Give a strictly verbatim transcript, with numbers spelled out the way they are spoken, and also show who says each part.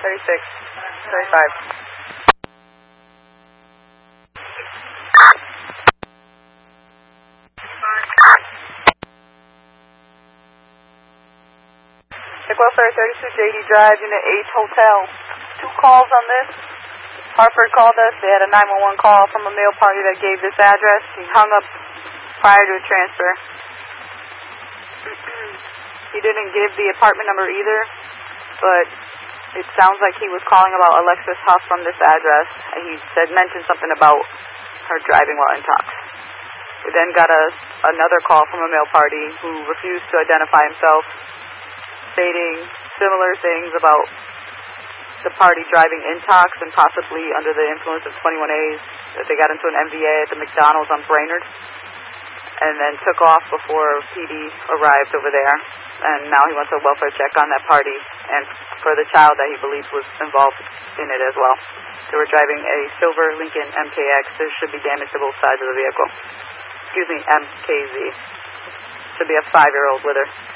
Speaker 1: thirty-six, thirty-five. Check welfare thirty-two J D Drive, Unit H Hotel. Two calls on this. Hartford called us. They had a nine one one call from a male party that gave this address. He hung up prior to a transfer. He didn't give the apartment number either, but it sounds like he was calling about Alexis Huff from this address, and he said mentioned something about her driving while intox. We then got a, another call from a male party who refused to identify himself, stating similar things about the party driving intox and possibly under the influence of twenty-one A's, that they got into an M V A at the McDonald's on Brainerd, and then took off before P D arrived over there. And now he wants a welfare check on that party and for the child that he believes was involved in it as well. They were driving a silver Lincoln M K X. There should be damage to both sides of the vehicle. Excuse me, M K Z. Should be a five-year-old with her.